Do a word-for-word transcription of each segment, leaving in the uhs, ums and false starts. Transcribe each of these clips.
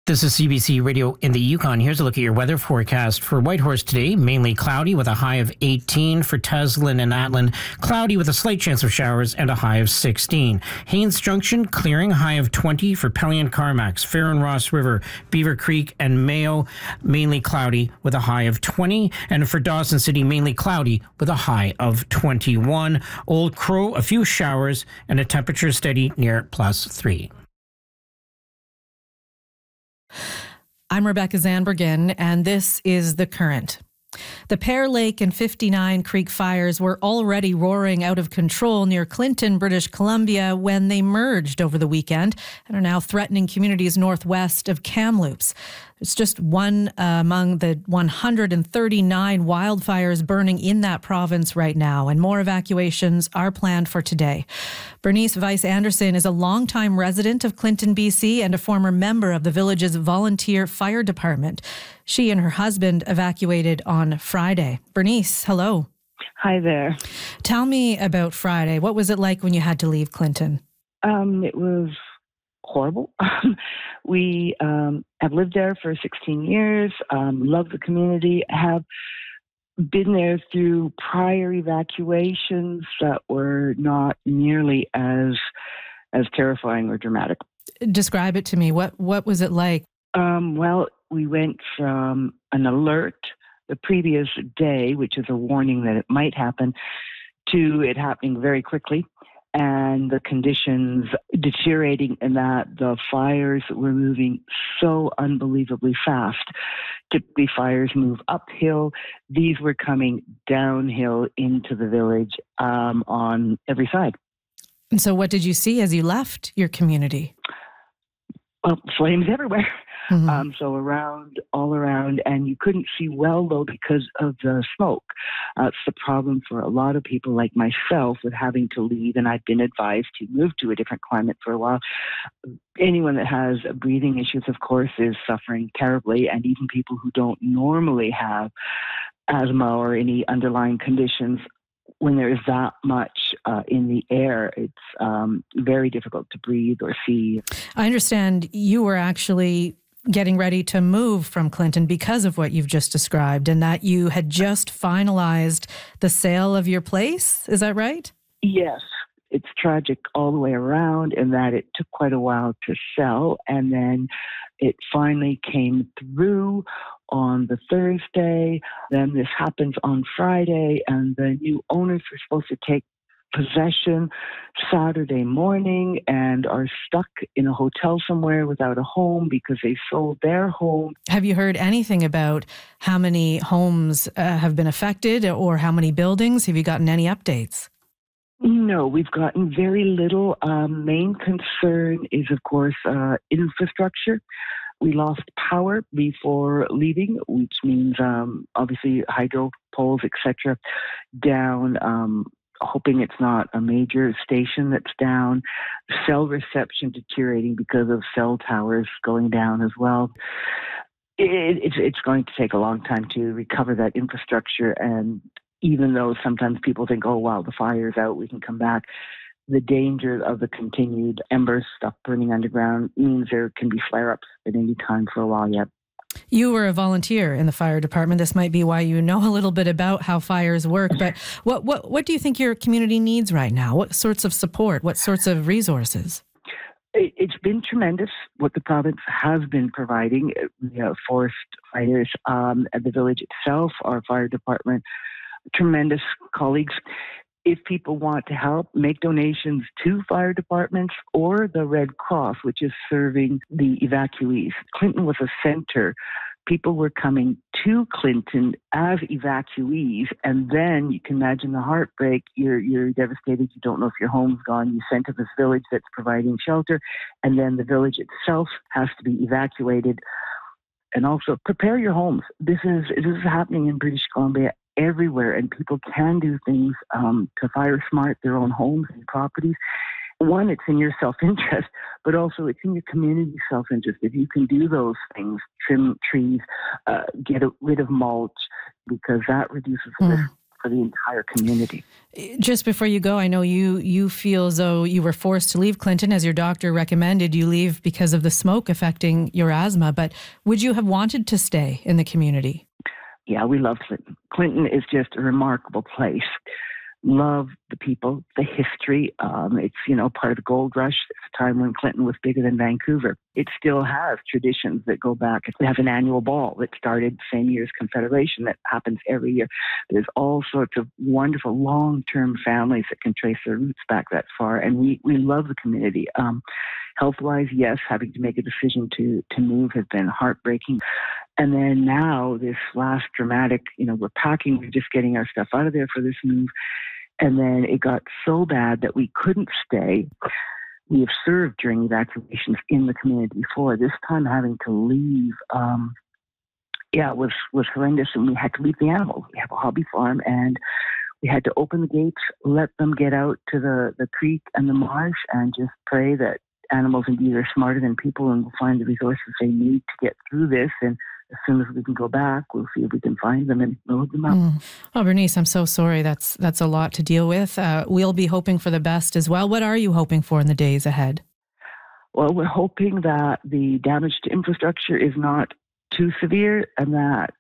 This is C B C Radio in the Yukon. Here's a look at your weather forecast. For Whitehorse today, mainly cloudy with a high of eighteen. For Teslin and Atlin, cloudy with a slight chance of showers and a high of sixteen. Haines Junction, clearing, high of twenty. For Pelly Carmax, Farron Ross River, Beaver Creek, and Mayo, mainly cloudy with a high of twenty. And for Dawson City, mainly cloudy with a high of twenty-one. Old Crow, a few showers and a temperature steady near plus three. I'm Rebecca Zandbergen, and this is The Current. The Pear Lake and fifty-nine Creek fires were already roaring out of control near Clinton, British Columbia, when they merged over the weekend and are now threatening communities northwest of Kamloops. It's just one uh, among the one hundred thirty-nine wildfires burning in that province right now, and more evacuations are planned for today. Bernice Weiss Anderson is a longtime resident of Clinton, B C, and a former member of the village's volunteer fire department. She and her husband evacuated on Friday. Bernice, hello. Hi there. Tell me about Friday. What was it like when you had to leave Clinton? Um, it was horrible. we um, have lived there for sixteen years, um, love the community, have been there through prior evacuations that were not nearly as as terrifying or dramatic. Describe it to me. What what was it like? Um, well, we went from an alert the previous day, which is a warning that it might happen, to it happening very quickly, and the conditions deteriorating, in that the fires were moving so unbelievably fast. Typically, fires move uphill. These were coming downhill into the village um, on every side. And so what did you see as you left your community? Well, flames everywhere. Mm-hmm. Um, so around, all around, and you couldn't see well, though, because of the smoke. Uh, it's the problem for a lot of people like myself with having to leave, and I've been advised to move to a different climate for a while. Anyone that has breathing issues, of course, is suffering terribly, and even people who don't normally have asthma or any underlying conditions, when there is that much uh, in the air, it's um, very difficult to breathe or see. I understand you were actually getting ready to move from Clinton because of what you've just described, and that you had just finalized the sale of your place. Is that right? Yes. It's tragic all the way around, in that it took quite a while to sell, and then it finally came through on the Thursday. Then this happens on Friday, and the new owners were supposed to take possession Saturday morning and are stuck in a hotel somewhere without a home because they sold their home. Have you heard anything about how many homes uh, have been affected, or how many buildings? Have you gotten any updates? No, we've gotten very little. Um, main concern is, of course, uh, infrastructure. We lost power before leaving, which means um, obviously hydro poles, et cetera, down. Um, hoping it's not a major station that's down. Cell reception deteriorating because of cell towers going down as well. It, it's, it's going to take a long time to recover that infrastructure, and even though sometimes people think, oh, wow, the fire's out, we can come back, the danger of the continued embers, stuff burning underground, means there can be flare-ups at any time for a while yet. You were a volunteer in the fire department. This might be why you know a little bit about how fires work, but what, what, what do you think your community needs right now? What sorts of support? What sorts of resources? It's been tremendous what the province has been providing. You know, forest fires um, at the village itself, our fire department, tremendous colleagues. If people want to help, make donations to fire departments or the Red Cross, which is serving the evacuees. Clinton was a center. People were coming to Clinton as evacuees, and then you can imagine the heartbreak. You're you're devastated. You don't know if your home's gone. You sent to this village that's providing shelter, and then the village itself has to be evacuated. And also prepare your homes. This is this is happening in British Columbia everywhere, and people can do things um, to fire smart their own homes and properties. One, it's in your self-interest, but also it's in your community's self-interest. If you can do those things, trim trees, uh, get rid of mulch, because that reduces the mm. risk for the entire community. Just before you go, I know you you feel as though you were forced to leave Clinton, as your doctor recommended you leave because of the smoke affecting your asthma. But would you have wanted to stay in the community? Yeah, we love Clinton. Clinton is just a remarkable place. Love the people, the history. Um, it's, you know, part of the gold rush. It's a time when Clinton was bigger than Vancouver. It still has traditions that go back. We have an annual ball that started the same year as Confederation that happens every year. There's all sorts of wonderful long-term families that can trace their roots back that far. And we, we love the community. Um, health-wise, yes, having to make a decision to, to move has been heartbreaking. And then now this last dramatic, you know, we're packing, we're just getting our stuff out of there for this move. And then it got so bad that we couldn't stay. We have served during evacuations in the community before. This time having to leave, um, yeah, it was, was horrendous. And we had to leave the animals. We have a hobby farm and we had to open the gates, let them get out to the, the creek and the marsh and just pray that animals indeed are smarter than people and will find the resources they need to get through this. And as soon as we can go back, we'll see if we can find them and load them up. Mm. Oh, Bernice, I'm so sorry. That's that's a lot to deal with. Uh, we'll be hoping for the best as well. What are you hoping for in the days ahead? Well, we're hoping that the damage to infrastructure is not too severe and that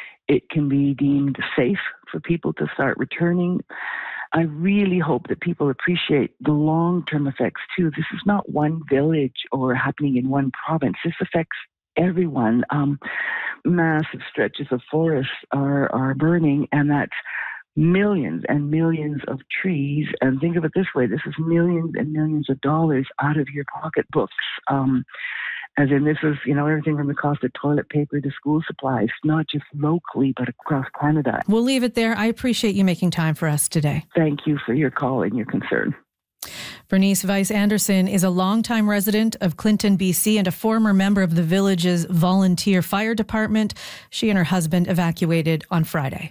it can be deemed safe for people to start returning. I really hope that people appreciate the long-term effects too. This is not one village or happening in one province. This affects everyone. Um, massive stretches of forests are, are burning, and that's millions and millions of trees. And think of it this way, this is millions and millions of dollars out of your pocketbooks. Um, as in this is, you know, everything from the cost of toilet paper to school supplies, not just locally, but across Canada. We'll leave it there. I appreciate you making time for us today. Thank you for your call and your concern. Bernice Weiss-Anderson is a longtime resident of Clinton, B C, and a former member of the village's volunteer fire department. She and her husband evacuated on Friday.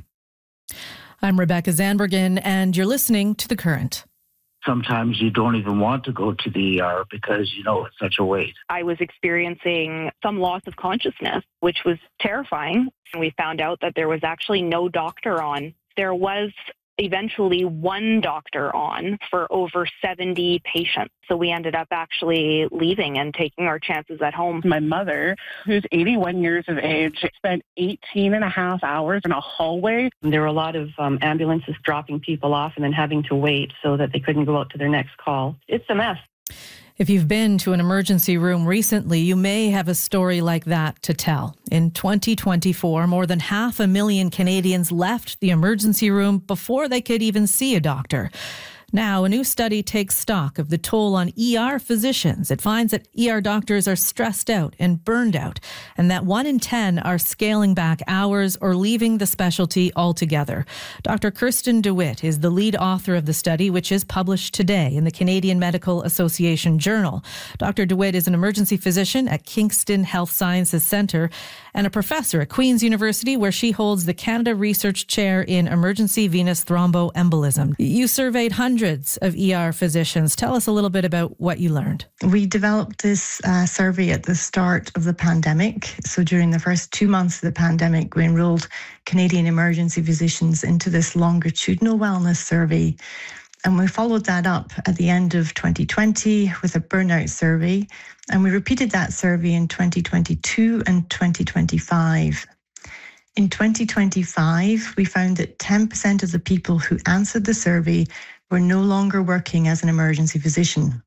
I'm Rebecca Zandbergen, and you're listening to The Current. Sometimes you don't even want to go to the E R because you know it's such a wait. I was experiencing some loss of consciousness, which was terrifying. And we found out that there was actually no doctor on. There was eventually one doctor on for over seventy patients. So we ended up actually leaving and taking our chances at home. My mother, who's eighty-one years of age, spent eighteen and a half hours in a hallway. There were a lot of um, ambulances dropping people off and then having to wait so that they couldn't go out to their next call. It's a mess. If you've been to an emergency room recently, you may have a story like that to tell. In twenty twenty-four, more than half a million Canadians left the emergency room before they could even see a doctor. Now, a new study takes stock of the toll on E R physicians. It finds that E R doctors are stressed out and burned out, and that one in ten are scaling back hours or leaving the specialty altogether. Doctor Kirsten DeWitt is the lead author of the study, which is published today in the Canadian Medical Association Journal. Doctor DeWitt is an emergency physician at Kingston Health Sciences Centre and a professor at Queen's University, where she holds the Canada Research Chair in Emergency Venous Thromboembolism. You surveyed hundreds of E R physicians. Tell us a little bit about what you learned. We developed this uh, survey at the start of the pandemic. So during the first two months of the pandemic, we enrolled Canadian emergency physicians into this longitudinal wellness survey. And we followed that up at the end of twenty twenty with a burnout survey. And we repeated that survey in twenty twenty-two and twenty twenty-five. In twenty twenty-five, we found that ten percent of the people who answered the survey were no longer working as an emergency physician.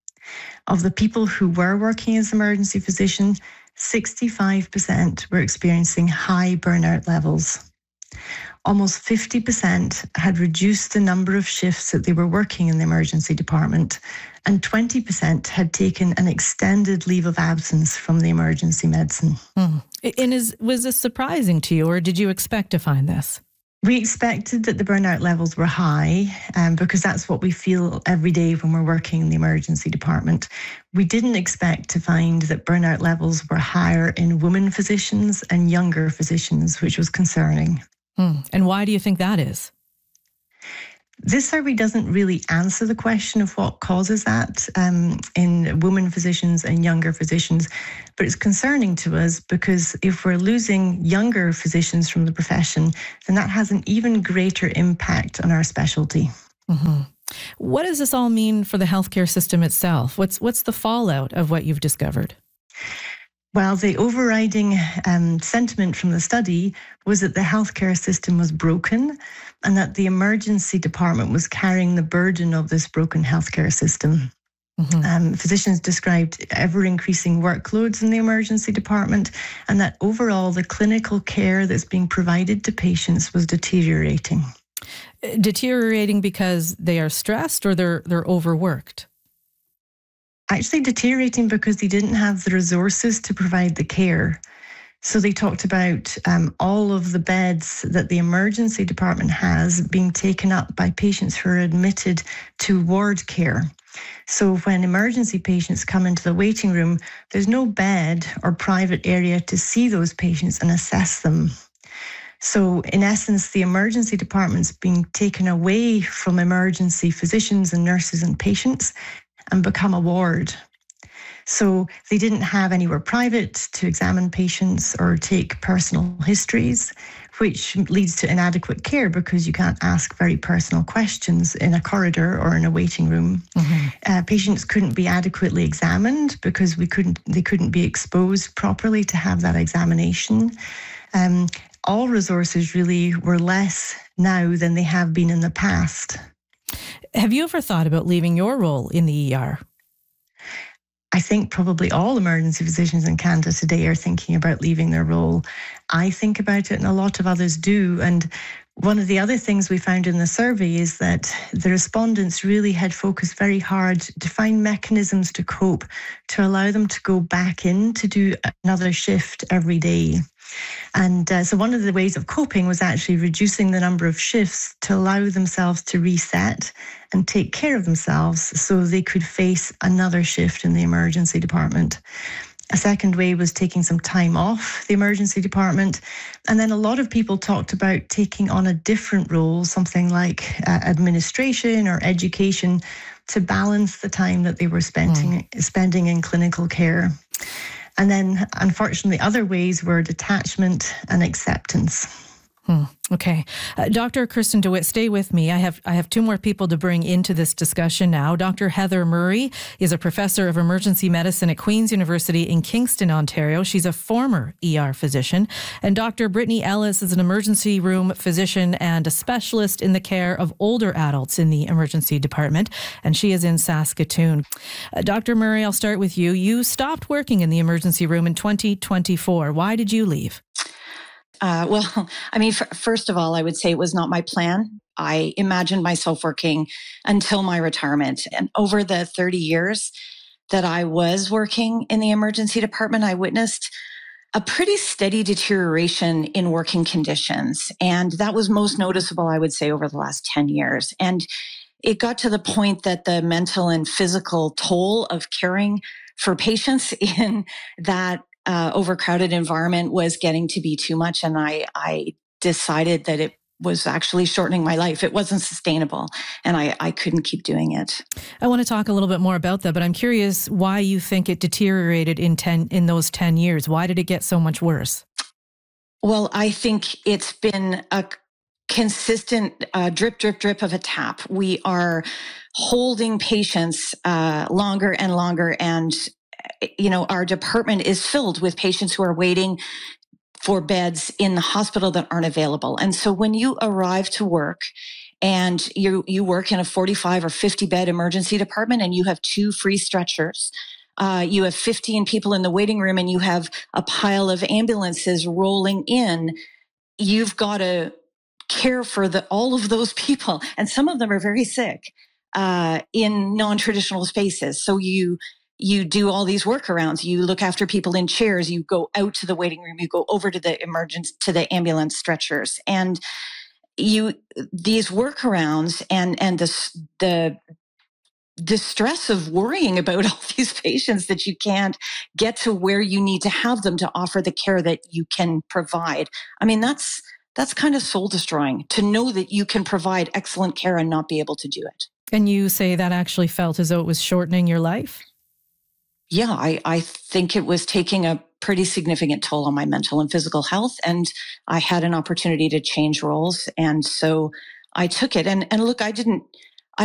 Of the people who were working as an emergency physician, sixty-five percent were experiencing high burnout levels. Almost fifty percent had reduced the number of shifts that they were working in the emergency department, and twenty percent had taken an extended leave of absence from the emergency medicine. Mm. And is, was this surprising to you, or did you expect to find this? We expected that the burnout levels were high um, because that's what we feel every day when we're working in the emergency department. We didn't expect to find that burnout levels were higher in women physicians and younger physicians, which was concerning. Hmm. And why do you think that is? This survey doesn't really answer the question of what causes that um, in women physicians and younger physicians, but it's concerning to us because if we're losing younger physicians from the profession, then that has an even greater impact on our specialty. Mm-hmm. What does this all mean for the healthcare system itself? What's what's the fallout of what you've discovered? Well, the overriding um, sentiment from the study was that the healthcare system was broken and that the emergency department was carrying the burden of this broken healthcare system. Mm-hmm. Um, physicians described ever-increasing workloads in the emergency department and that overall the clinical care that's being provided to patients was deteriorating. Deteriorating because they are stressed or they're they're overworked? Actually deteriorating because they didn't have the resources to provide the care. So they talked about um, all of the beds that the emergency department has being taken up by patients who are admitted to ward care. So when emergency patients come into the waiting room, there's no bed or private area to see those patients and assess them. So in essence, the emergency department's being taken away from emergency physicians and nurses and patients and become a ward. So they didn't have anywhere private to examine patients or take personal histories, which leads to inadequate care because you can't ask very personal questions in a corridor or in a waiting room. Mm-hmm. Uh, patients couldn't be adequately examined because we couldn't, they couldn't be exposed properly to have that examination. Um, all resources really were less now than they have been in the past. Have you ever thought about leaving your role in the E R? I think probably all emergency physicians in Canada today are thinking about leaving their role. I think about it and a lot of others do. And one of the other things we found in the survey is that the respondents really had focused very hard to find mechanisms to cope, to allow them to go back in to do another shift every day. And uh, so one of the ways of coping was actually reducing the number of shifts to allow themselves to reset and take care of themselves so they could face another shift in the emergency department. A second way was taking some time off the emergency department. And then a lot of people talked about taking on a different role, something like uh, administration or education, to balance the time that they were spending, mm. spending in clinical care. And then, unfortunately, other ways were detachment and acceptance. Hmm. Okay. Uh, Doctor Kirsten DeWitt, stay with me. I have I have two more people to bring into this discussion now. Doctor Heather Murray is a professor of emergency medicine at Queen's University in Kingston, Ontario. She's a former E R physician. And Doctor Brittany Ellis is an emergency room physician and a specialist in the care of older adults in the emergency department. And she is in Saskatoon. Uh, Doctor Murray, I'll start with you. You stopped working in the emergency room in twenty twenty-four. Why did you leave? Uh, well, I mean, f- first of all, I would say it was not my plan. I imagined myself working until my retirement. And over the thirty years that I was working in the emergency department, I witnessed a pretty steady deterioration in working conditions. And that was most noticeable, I would say, over the last ten years. And it got to the point that the mental and physical toll of caring for patients in that Uh, overcrowded environment was getting to be too much. And I, I decided that it was actually shortening my life. It wasn't sustainable and I, I couldn't keep doing it. I want to talk a little bit more about that, but I'm curious why you think it deteriorated in ten, in those ten years. Why did it get so much worse? Well, I think it's been a consistent uh, drip, drip, drip of a tap. We are holding patients uh, longer and longer, and you know, our department is filled with patients who are waiting for beds in the hospital that aren't available. And so when you arrive to work and you you work in a forty-five or fifty bed emergency department and you have two free stretchers, uh, you have fifteen people in the waiting room and you have a pile of ambulances rolling in, you've got to care for the, all of those people. And some of them are very sick uh, in non-traditional spaces. So you You do all these workarounds. You look after people in chairs. You go out to the waiting room. You go over to the emergency, to the ambulance stretchers, and you these workarounds and and the the the stress of worrying about all these patients that you can't get to where you need to have them to offer the care that you can provide. I mean, that's that's kind of soul destroying to know that you can provide excellent care and not be able to do it. And you say that actually felt as though it was shortening your life? Yeah, I, I think it was taking a pretty significant toll on my mental and physical health. And I had an opportunity to change roles. And so I took it. And, and look, I didn't